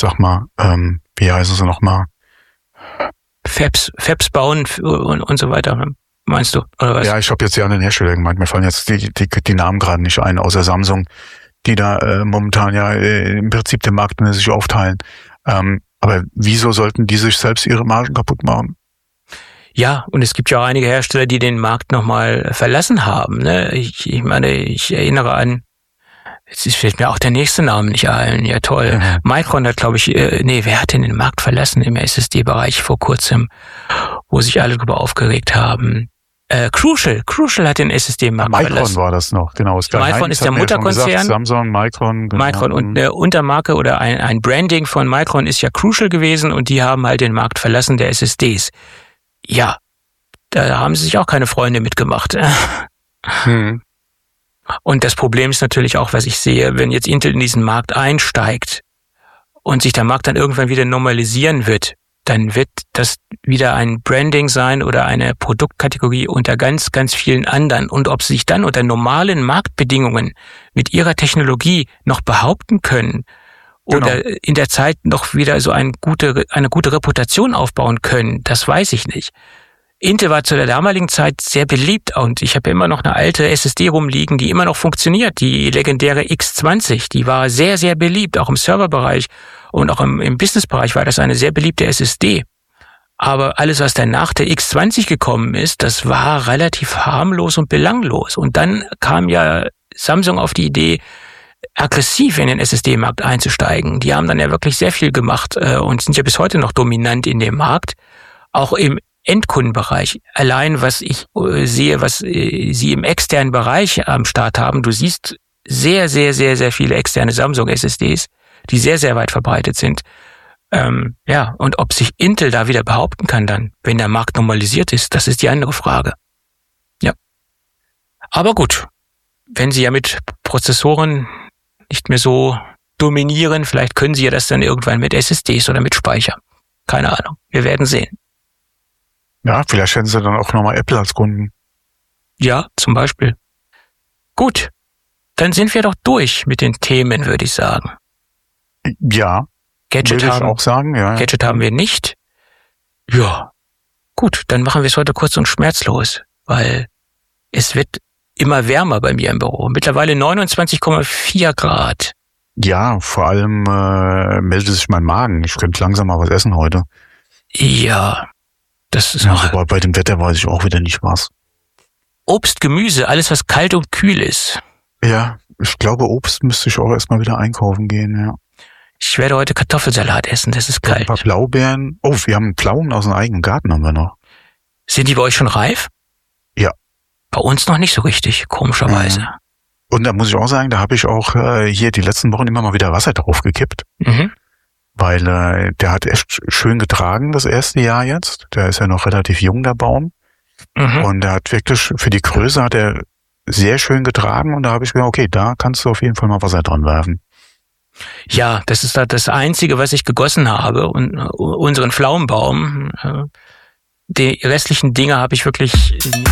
sag mal, wie heißen sie nochmal? Fabs bauen und so weiter, meinst du, oder was? Ja, ich habe jetzt ja an den Hersteller gemeint, mir fallen jetzt die Namen gerade nicht ein, außer Samsung, die da momentan ja im Prinzip den Markt sich aufteilen. Aber wieso sollten die sich selbst ihre Margen kaputt machen? Ja, und es gibt ja auch einige Hersteller, die den Markt nochmal verlassen haben. Ne? Ich meine, ich erinnere an, jetzt fällt mir auch der nächste Name nicht ein. Ja, toll. Ja. Micron hat, glaube ich, wer hat denn den Markt verlassen im SSD-Bereich vor kurzem, wo sich alle darüber aufgeregt haben? Crucial hat den SSD-Markt verlassen. Micron war das noch, genau. Micron ist der Mutterkonzern. Ja, Samsung, Micron. Genau. Micron und eine Untermarke oder ein Branding von Micron ist ja Crucial gewesen und die haben halt den Markt verlassen der SSDs. Ja, da haben sie sich auch keine Freunde mitgemacht. Und das Problem ist natürlich auch, was ich sehe, wenn jetzt Intel in diesen Markt einsteigt und sich der Markt dann irgendwann wieder normalisieren wird, dann wird das wieder ein Branding sein oder eine Produktkategorie unter ganz, ganz vielen anderen. Und ob sie sich dann unter normalen Marktbedingungen mit ihrer Technologie noch behaupten können oder in der Zeit noch wieder so eine gute Reputation aufbauen können, das weiß ich nicht. Intel war zu der damaligen Zeit sehr beliebt und ich habe immer noch eine alte SSD rumliegen, die immer noch funktioniert, die legendäre X20, die war sehr, sehr beliebt, auch im Serverbereich und auch im Businessbereich war das eine sehr beliebte SSD. Aber alles, was dann nach der X20 gekommen ist, das war relativ harmlos und belanglos. Und dann kam ja Samsung auf die Idee, aggressiv in den SSD-Markt einzusteigen. Die haben dann ja wirklich sehr viel gemacht und sind ja bis heute noch dominant in dem Markt, auch im Endkundenbereich. Allein, was ich sehe, was sie im externen Bereich am Start haben, du siehst sehr, sehr, sehr, sehr viele externe Samsung-SSDs, die sehr, sehr weit verbreitet sind. Ja, und ob sich Intel da wieder behaupten kann dann, wenn der Markt normalisiert ist, das ist die andere Frage. Ja. Aber gut, wenn sie ja mit Prozessoren nicht mehr so dominieren, vielleicht können sie ja das dann irgendwann mit SSDs oder mit Speicher. Keine Ahnung, wir werden sehen. Ja, vielleicht hätten sie dann auch nochmal Apple als Kunden. Ja, zum Beispiel. Gut, dann sind wir doch durch mit den Themen, würde ich sagen. Ja, Gadget würde ich auch sagen. Ja. Gadget haben wir nicht. Ja, gut, dann machen wir es heute kurz und schmerzlos, weil es wird immer wärmer bei mir im Büro. Mittlerweile 29,4 Grad. Ja, vor allem meldet sich mein Magen. Ich könnte langsam mal was essen heute. Ja, das ist Ja, noch aber bei dem Wetter weiß ich auch wieder nicht was. Obst, Gemüse, alles was kalt und kühl ist. Ja, ich glaube, Obst müsste ich auch erstmal wieder einkaufen gehen, ja. Ich werde heute Kartoffelsalat essen, das ist Ein kalt. paar Blaubeeren. Oh, wir haben Pflaumen aus dem eigenen Garten, haben wir noch. Sind die bei euch schon reif? Ja. Bei uns noch nicht so richtig, komischerweise. Und da muss ich auch sagen, da habe ich auch hier die letzten Wochen immer mal wieder Wasser draufgekippt. Mhm. Weil der hat echt schön getragen das erste Jahr jetzt. Der ist ja noch relativ jung, der Baum. Mhm. Und der hat wirklich, für die Größe hat er sehr schön getragen. Und da habe ich gedacht, okay, da kannst du auf jeden Fall mal Wasser dran werfen. Ja, das ist das Einzige, was ich gegossen habe. Und unseren Pflaumenbaum, die restlichen Dinge habe ich wirklich